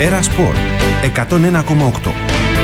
Έρα Σπορ 101,8.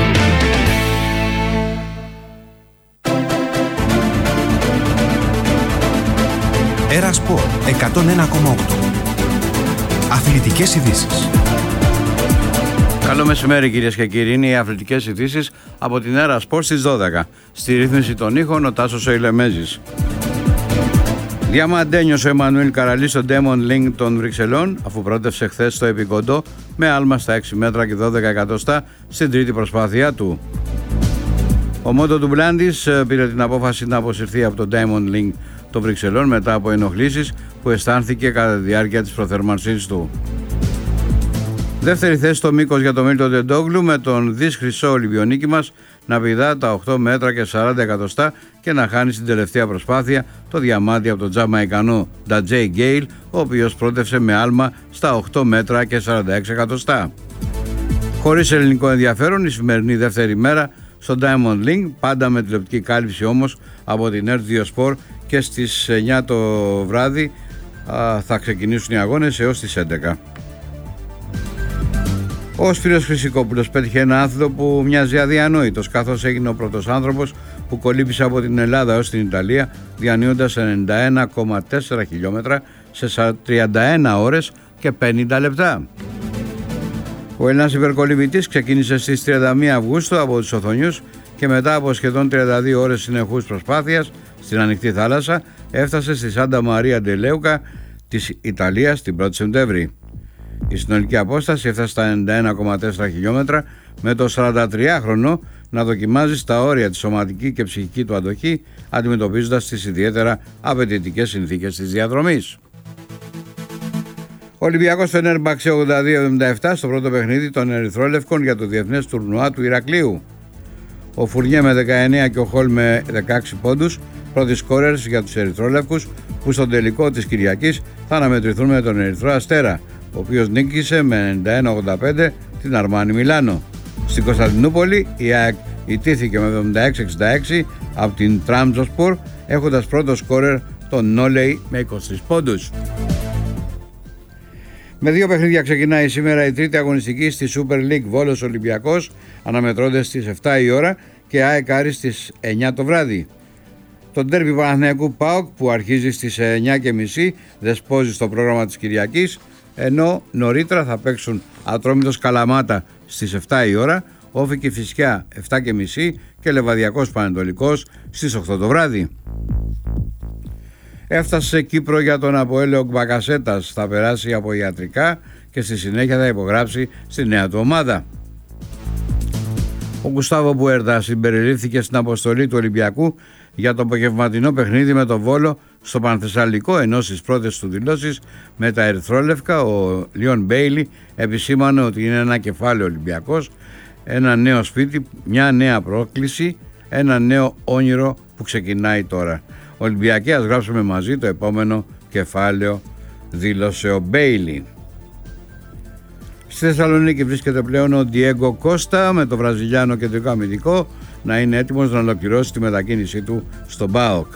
Έρα Σπορ 101,8. Αθλητικές ειδήσεις. Καλό μεσημέρι κυρίες και κύριοι, είναι οι αθλητικές ειδήσεις από την Έρα Σπορ στις 12. Στη ρύθμιση των ήχων ο Τάσος ο Ηλεμέζης. Διαμαντένιος ο Εμμανουήλ Καραλής στο Diamond League των Βρυξελών, αφού πρότευσε χθες στο επικοντό με άλμα στα 6 μέτρα και 12 εκατοστά στην τρίτη προσπάθειά του. Ο Μόντο του Μπλάντης πήρε την απόφαση να αποσυρθεί από το Diamond League των Βρυξελών μετά από ενοχλήσεις που αισθάνθηκε κατά τη διάρκεια της προθερμανσής του. Δεύτερη θέση στο μήκος για τον Μίλτον Τεντόγλου, με τον δις χρυσό Ολυμπιονίκη μας να πηδά τα 8 μέτρα και 40 εκατοστά και να χάνει στην τελευταία προσπάθεια το διαμάντι από τον Τζαμαϊκανό Ντατζέι Γκέιλ, ο οποίος πρότευσε με άλμα στα 8 μέτρα και 46 εκατοστά. Χωρίς ελληνικό ενδιαφέρον η σημερινή δεύτερη μέρα στο Diamond League, πάντα με τηλεοπτική κάλυψη όμως από την Earth 2 Sport, και στις 9 το βράδυ θα ξεκινήσουν οι αγώνες έως τις 11. Ο Σπύρος Χρυσικόπουλος πέτυχε ένα άθλο που μοιάζει αδιανόητος, καθώς έγινε ο πρώτος άνθρωπος που κολύμπησε από την Ελλάδα έως την Ιταλία διανύοντας 91,4 χιλιόμετρα σε 31 ώρες και 50 λεπτά. Ο Έλληνας υπερκολυμβητής ξεκίνησε στις 31 Αυγούστου από τους Οθονιούς και μετά από σχεδόν 32 ώρες συνεχούς προσπάθειας στην ανοιχτή θάλασσα έφτασε στη Σάντα Μαρία ντε Λέουκα της Ιταλίας την 1η Σεπτέμβρη. Η συνολική απόσταση έφτασε στα 91,4 χιλιόμετρα, με το 43χρονο να δοκιμάζει στα όρια τη σωματική και ψυχική του αντοχή, αντιμετωπίζοντας τις ιδιαίτερα απαιτητικές συνθήκες της διαδρομής. Ο Ολυμπιακός Φενέρμπαξε 82-77 στο πρώτο παιχνίδι των Ερυθρόλευκων για το Διεθνές Τουρνουά του Ηρακλείου. Ο Φουρνιέ με 19 και ο Χολ με 16 πόντους, πρώτοι σκόρερς για τους Ερυθρόλευκους, που στον τελικό της Κυριακής θα αναμετρηθούν με τον Ερυθρό Αστέρα, ο οποίος νίκησε με 91-85 την Αρμάνι Μιλάνο. Στην Κωνσταντινούπολη η ΑΕΚ ιτήθηκε με 76-66 από την Τραμζοσπορ, έχοντας πρώτο σκόρερ τον Νόλεϊ με 23 πόντους. Με δύο παιχνίδια ξεκινάει σήμερα η τρίτη αγωνιστική στη Super League. Βόλος Ολυμπιακός αναμετρώνται στις 7 η ώρα και ΑΕΚ Άρης στις 9 το βράδυ. Το ντέρμπι Παναθηναϊκού ΠΑΟΚ που αρχίζει στις 9.30 δεσπόζει στο πρόγραμμα της Κυριακής, ενώ νωρίτερα θα παίξουν Ατρόμητος Καλαμάτα στις 7 η ώρα, Όφη Κηφισιά 7.30 και Λεβαδιακός Πανετολικός στις 8 το βράδυ. Έφτασε σε Κύπρο για τον Αποέλεο Μπακασέτας, θα περάσει από ιατρικά και στη συνέχεια θα υπογράψει στη νέα του ομάδα. Ο Γκουστάβο Μπουέρτα συμπεριλήφθηκε στην αποστολή του Ολυμπιακού για το απογευματινό παιχνίδι με τον Βόλο στο Πανθεσσαλικό, ενώ στις πρώτες του δηλώσεις με τα Ερυθρόλευκα ο Λιόν Μπέιλι επισήμανε ότι είναι ένα κεφάλαιο Ολυμπιακός, ένα νέο σπίτι, μια νέα πρόκληση, ένα νέο όνειρο που ξεκινάει τώρα. Ολυμπιακοί, ας γράψουμε μαζί το επόμενο κεφάλαιο, δήλωσε ο Μπέιλι. Στη Θεσσαλονίκη βρίσκεται πλέον ο Ντιέγκο Κώστα, με το βραζιλιάνο κεντρικό αμυντικό να είναι έτοιμος να ολοκληρώσει τη μετακίνησή του στον ΠΑΟΚ.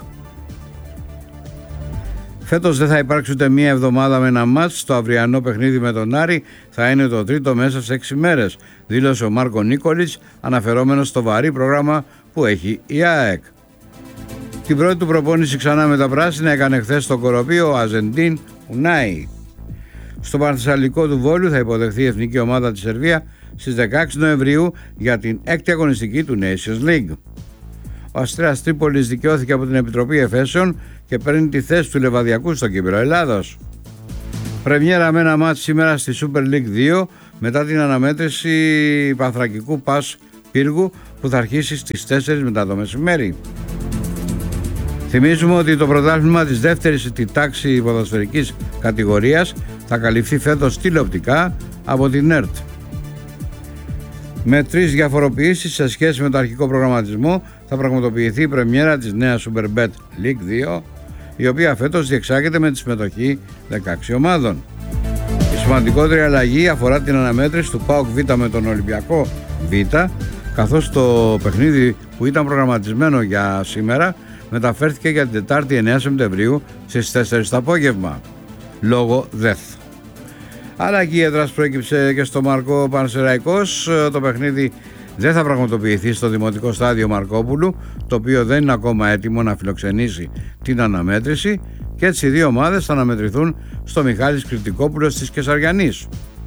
Φέτος δεν θα υπάρξει ούτε μία εβδομάδα με ένα μάτς. Το αυριανό παιχνίδι με τον Άρη θα είναι το τρίτο μέσα σε 6 μέρες, δήλωσε ο Μάρκο Νίκολιτς, αναφερόμενος στο βαρύ πρόγραμμα που έχει η ΑΕΚ. Την πρώτη του προπόνηση ξανά με τα πράσινα έκανε χθες στο Κοροπείο ο Αζεντίν Ουνάι. Στο Πανθεσσαλικό του Βόλου θα υποδεχθεί η εθνική ομάδα της Σερβία στις 16 Νοεμβρίου για την έκτη αγωνιστική του Nations League. Ο Αστέρας Τρίπολης δικαιώθηκε από την Επιτροπή Εφέσεων και παίρνει τη θέση του Λεβαδιακού στο Κύπρο Ελλάδος. Πρεμιέρα με ένα μάτς σήμερα στη Super League 2 μετά την αναμέτρηση Πανθρακικού Πας Πύργου που θα αρχίσει στις 4 μετά το μεσημέρι. Θυμίζουμε ότι το πρωτάθλημα της δεύτερης τη τάξη ποδοσφαιρικής κατηγορίας θα καλυφθεί φέτος τηλεοπτικά από την ΕΡΤ. Με 3 διαφοροποιήσεις σε σχέση με το αρχικό προγραμματισμό θα πραγματοποιηθεί η πρεμιέρα της νέας Superbet League 2, η οποία φέτος διεξάγεται με τη συμμετοχή 16 ομάδων. Η σημαντικότερη αλλαγή αφορά την αναμέτρηση του ΠΑΟΚ Β με τον Ολυμπιακό Β, καθώς το παιχνίδι που ήταν προγραμματισμένο για σήμερα μεταφέρθηκε για την Τετάρτη 9 Σεπτεμβρίου στις 4 το απόγευμα, λόγω ΔΕΘ. Αλλά και η έδρας προέκυψε και στο Μαρκό Πανσεραϊκός. Το παιχνίδι δεν θα πραγματοποιηθεί στο Δημοτικό Στάδιο Μαρκόπουλου, το οποίο δεν είναι ακόμα έτοιμο να φιλοξενήσει την αναμέτρηση, και έτσι οι δύο ομάδες θα αναμετρηθούν στο Μιχάλης Κρητικόπουλος της Κεσαριανής.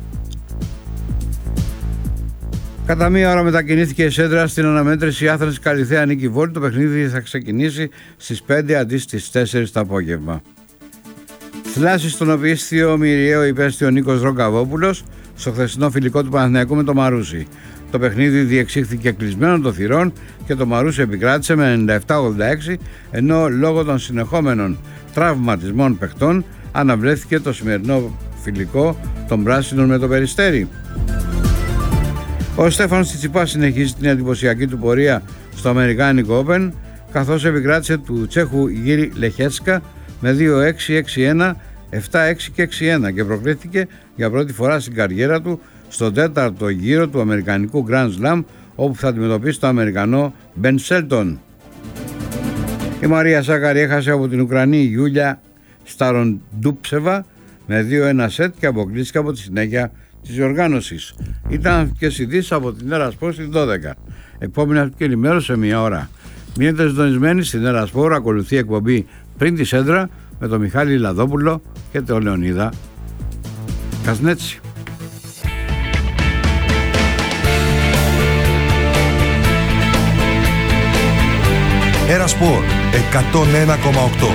Κατά μία ώρα μετακινήθηκε η Σέντρα στην αναμέτρηση Άθρας Καλιθέα Νίκη Βόλη. Το παιχνίδι θα ξεκινήσει στις 5 αντί στις 4 το απόγευμα. Θλάση στον οπίσθιο Μυριαίο υπέστη ο Νίκος Ρογκαβόπουλος στο χθεσινό φιλικό του Παναθηναϊκού με το Μαρούσι. Το παιχνίδι διεξήχθηκε κλεισμένο των θυρών και το Μαρούσι επικράτησε με 97-86, ενώ λόγω των συνεχόμενων τραυματισμών παιχτών αναβλέθηκε το σημερινό φιλικό των Πράσινων με το Περιστέρι. Ο Στέφανος Τσιτσιπάς συνεχίζει την εντυπωσιακή του πορεία στο Αμερικάνικο Open, καθώς επικράτησε του Τσέχου Γύρι Λεχέτσκα με 2-6, 6-1, 7-6 και 6-1 και προκλήθηκε για πρώτη φορά στην καριέρα του στον 4ο γύρο του Αμερικανικού Grand Slam, όπου θα αντιμετωπίσει το Αμερικανό Μπεν Σέλτον. Η Μαρία Σάκαρη έχασε από την Ουκρανή Γιούλια Σταροντούψεβα με 2-1 σετ και αποκλείστηκε από τη συνέχεια της διοργάνωσης. Ήταν και ειδήσεις από την Έρα Σπορ στις 12. Επόμενη αυτική ενημέρωση σε μία ώρα. Μείνετε συντονισμένοι στην Έρα Σπορ, ακολουθεί εκπομπή Πριν τη Σέντρα με τον Μιχάλη Λαδόπουλο και τον Λεωνίδα Κασνέτσι. Έρα Σπορ 101,8.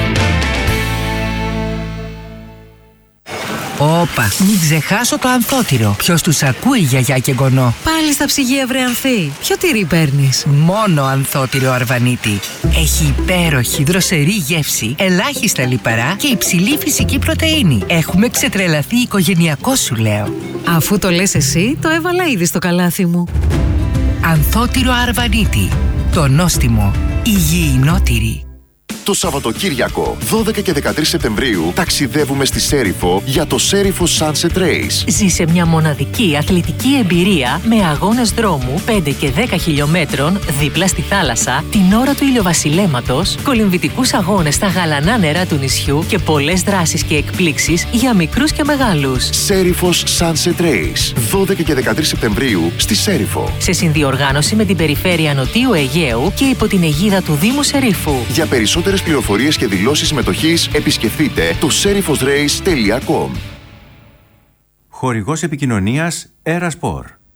Όπα, μην ξεχάσω το ανθότυρο. Ποιος τους ακούει, γιαγιά και γονό? Πάλι στα ψυγεία, βρε Ανθή. Ποιο τυρί παίρνεις? Μόνο ανθότυρο Αρβανίτη. Έχει υπέροχη δροσερή γεύση, ελάχιστα λιπαρά και υψηλή φυσική πρωτεΐνη. Έχουμε ξετρελαθεί οικογενειακό, σου λέω. Αφού το λες εσύ, το έβαλα ήδη στο καλάθι μου. Ανθότυρο Αρβανίτη. Το νόστιμο. Υγιεινό τυρί. Το Σαββατοκύριακο, 12 και 13 Σεπτεμβρίου, ταξιδεύουμε στη Σέριφο για το Σέριφο Sunset Race. Ζήσε μια μοναδική αθλητική εμπειρία με αγώνες δρόμου 5 και 10 χιλιόμετρων δίπλα στη θάλασσα την ώρα του ηλιοβασιλέματος, κολυμβητικούς αγώνες στα γαλανά νερά του νησιού και πολλές δράσεις και εκπλήξεις για μικρούς και μεγάλους. Σέριφος Sunset Race, 12 και 13 Σεπτεμβρίου στη Σέριφο. Σε συνδιοργάνωση με την Περιφέρεια Νοτίου Αιγαίου και υπό την αιγίδα του Δήμου Σερίφου. Για περισσότερες πληροφορίες και δηλώσεις συμμετοχής επισκεφτείτε το serifosrace.com. Χορηγός επικοινωνίας Έρα Σπορ.